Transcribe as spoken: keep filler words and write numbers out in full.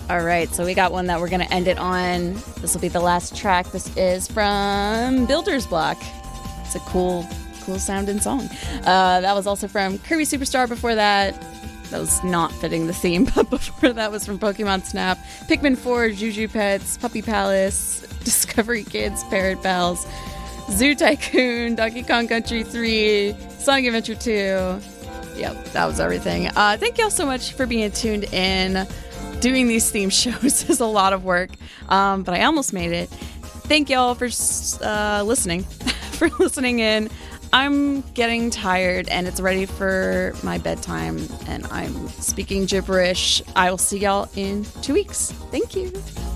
All right, so we got one that we're going to end it on. This will be the last track. This is from Builder's Block. It's a cool, cool sounding song. Uh, that was also from Kirby Superstar before that. That was not fitting the theme, but before that was from Pokemon Snap, Pikmin four, Juju Pets, Puppy Palace, Discovery Kids, Parrot Pals, Zoo Tycoon, Donkey Kong Country three, Sonic Adventure two. Yep, that was everything. Uh, thank y'all so much for being tuned in. Doing these theme shows is a lot of work, um, but I almost made it. Thank y'all for uh, listening, for listening in. I'm getting tired, and it's ready for my bedtime, and I'm speaking gibberish. I will see y'all in two weeks. Thank you.